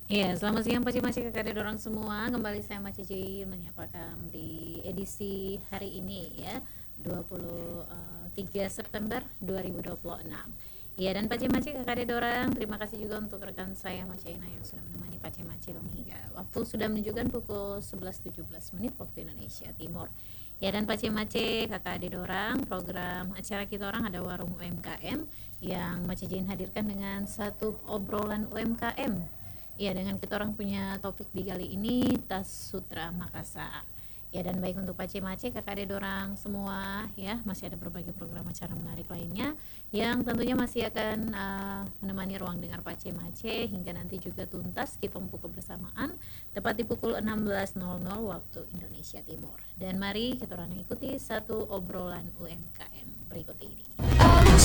Iya, selamat siang Paci-Maci kakak dan orang semua. Kembali saya Macici menyapa kamu di edisi hari ini ya, 23 September 2026. Iya, dan Paci-Maci kakak dan orang, terima kasih juga untuk rekan saya Macaina yang sudah menemani Paci-Maci dong hingga waktu sudah menunjukkan pukul 11.17 menit waktu Indonesia Timur. Ya, dan Paci-Maci kakak adik orang, program acara kita orang ada warung UMKM yang Maciin hadirkan dengan satu obrolan UMKM. Ya, dengan kita orang punya topik di kali ini Tas Sutra Makassar. Ya, dan baik untuk Pace Mace, kakak adik orang semua ya, masih ada berbagai program acara menarik lainnya yang tentunya masih akan menemani ruang dengar Pace Mace hingga nanti juga tuntas kita buka kebersamaan tepat di pukul 16.00 waktu Indonesia Timur. Dan mari kita orang ikuti satu obrolan UMKM berikut ini.